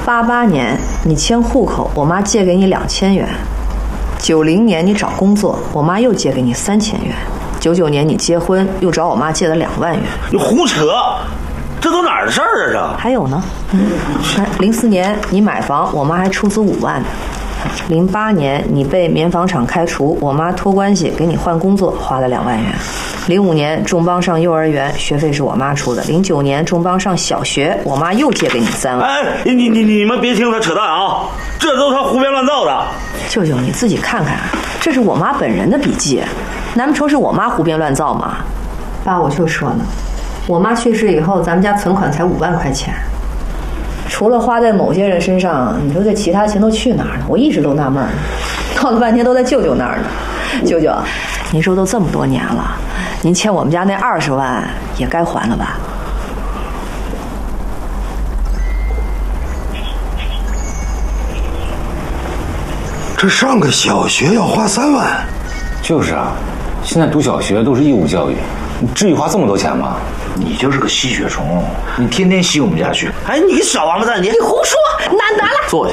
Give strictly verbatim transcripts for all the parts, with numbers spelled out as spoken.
八八年你迁户口，我妈借给你两千元；九零年你找工作，我妈又借给你三千元；九九年你结婚，又找我妈借了两万元。 你胡扯！这都哪儿的事儿啊？这还有呢，嗯，零四年你买房，我妈还出资五万呢。零八年你被棉纺厂开除，我妈托关系给你换工作，花了两万元。零五年仲邦上幼儿园，学费是我妈出的。零九年仲邦上小学，我妈又借给你三万。 哎，你你你们别听他扯淡啊，这都他胡编乱造的。 舅舅你自己看看，这是我妈本人的笔记，难不成是我妈胡编乱造吗？爸，我就说呢，我妈去世以后，咱们家存款才五万块钱。除了花在某些人身上，你说这其他钱都去哪儿呢？我一直都纳闷呢，闹了半天都在舅舅那儿呢。舅舅，您说都这么多年了，您欠我们家那二十万也该还了吧？ 这上个小学要花三万？ 就是啊，现在读小学都是义务教育，你至于花这么多钱吗？ 你就是个吸血虫，你天天吸我们家去。哎，你小王八蛋，你你胡说，难得了。 坐下。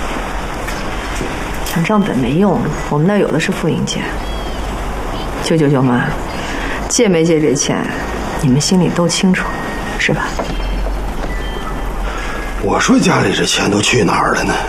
抢账本没用，我们那儿有的是复印件。舅舅舅妈，借没借这钱，你们心里都清楚，是吧？ 我说家里这钱都去哪儿了呢？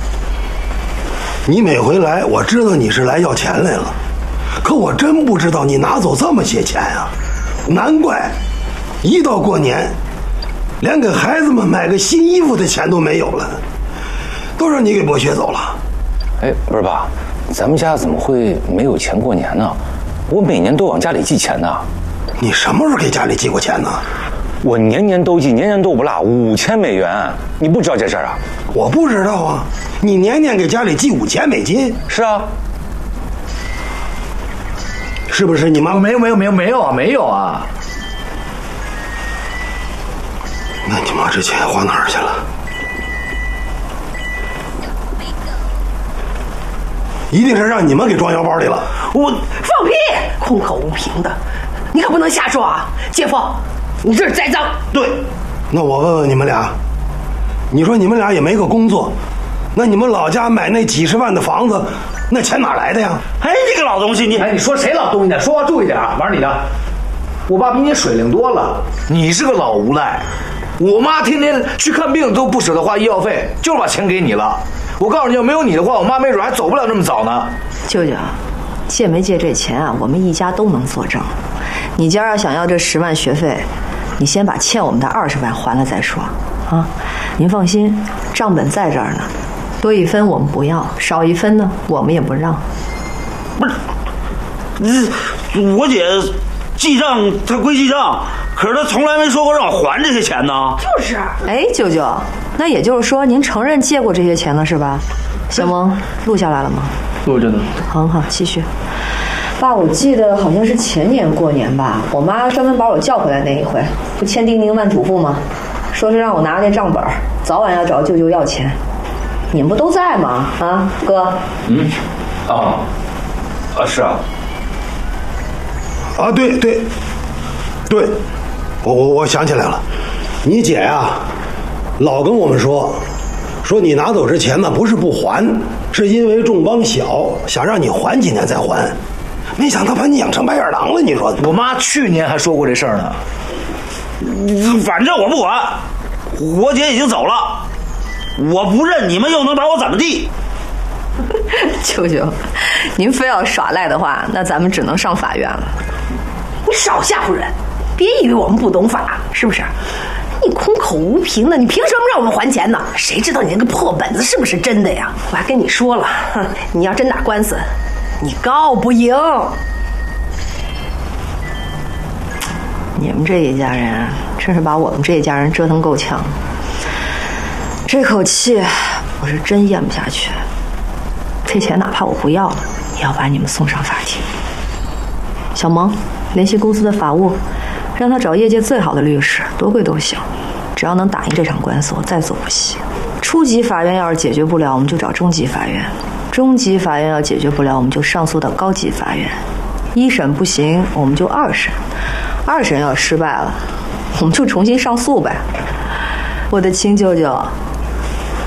你每回来，我知道你是来要钱来了，可我真不知道你拿走这么些钱啊！难怪一到过年，连给孩子们买个新衣服的钱都没有了，都让你给剥削走了。 哎，不是爸，咱们家怎么会没有钱过年呢？我每年都往家里寄钱呢。 你什么时候给家里寄过钱呢？ 我年年都寄，年年都不落，五千美元。你不知道这事儿啊？ 我不知道啊。你年年给家里寄五千美金？ 是啊。 是不是你妈？ 没有没有没有没有啊没有啊。 那你妈这钱花哪儿去了？一定是让你们给装腰包里了。 我放屁！空口无凭的，你可不能瞎说啊！姐夫，你这是栽赃。 对，那我问问你们俩，你说你们俩也没个工作，那你们老家买那几十万的房子，那钱哪来的呀？ 哎，你个老东西，你哎，你说谁老东西呢？说话注意点，玩你的。我爸比你水灵多了，你是个老无赖。我妈天天去看病都不舍得花医药费，就是把钱给你了。我告诉你，要没有你的话，我妈没准还走不了那么早呢。 舅舅，借没借这钱啊？我们一家都能作证。你家要想要这十万学费，你先把欠我们的二十万还了再说啊！您放心，账本在这儿呢，多一分我们不要，少一分呢我们也不让。 不是，这我姐记账她归记账，可是她从来没说过让我还这些钱呢。 就是。 哎，舅舅，那也就是说您承认借过这些钱了是吧？小萌，录下来了吗？ 录着呢。 很好，继续。爸，我记得好像是前年过年吧，我妈专门把我叫回来那一回，不千叮咛万嘱咐吗？说是让我拿这账本，早晚要找舅舅要钱。你们不都在吗？啊，哥。 嗯。啊。啊，是啊。 啊，对对对，我我我想起来了，你姐呀，老跟我们说，说你拿走这钱呢，不是不还，是因为仲邦小，想让你还几年再还。没想到把你养成白眼狼了，你说？ 我妈去年还说过这事儿呢。 反正我不管，我姐已经走了，我不认，你们又能把我怎么地？ 舅舅，您非要耍赖的话，那咱们只能上法院了。 你少吓唬人，别以为我们不懂法，是不是？你空口无凭的，你凭什么让我们还钱呢？谁知道你那个破本子是不是真的呀？我还跟你说了，哼，你要真打官司，你告不赢。 你们这一家人真是把我们这一家人折腾够呛，这口气我是真咽不下去。这钱哪怕我不要了，也要把你们送上法庭。小萌，联系公司的法务，让他找业界最好的律师，多贵都行，只要能打赢这场官司，我在所不惜。初级法院要是解决不了，我们就找中级法院；中级法院要解决不了，我们就上诉到高级法院；一审不行，我们就二审；二审要失败了，我们就重新上诉呗。我的亲舅舅，